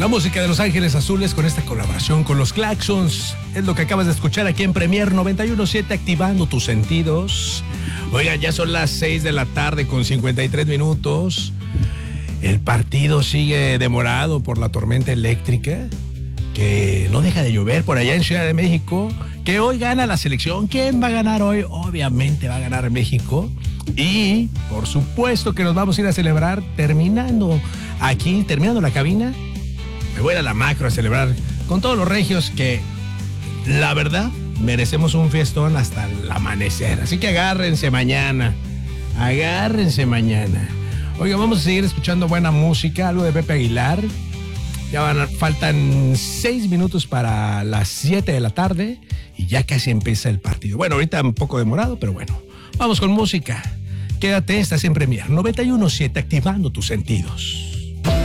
La música de Los Ángeles Azules con esta colaboración con los Claxons es lo que acabas de escuchar aquí en Premier 91.7, activando tus sentidos. Oigan, ya son las 6 de la tarde con 53 minutos. El partido sigue demorado por la tormenta eléctrica, que no deja de llover por allá en Ciudad de México, que hoy gana la selección. ¿Quién va a ganar hoy? Obviamente va a ganar México. Y por supuesto que nos vamos a ir a celebrar terminando la cabina. Me voy a la macro a celebrar con todos los regios, que la verdad merecemos un fiestón hasta el amanecer. Así que agárrense mañana. Oiga, vamos a seguir escuchando buena música, algo de Pepe Aguilar. Faltan 6 minutos para las 7 de la tarde y ya casi empieza el partido. Bueno, ahorita un poco demorado, pero bueno. Vamos con música. Quédate, estás en Premier 91.7, activando tus sentidos.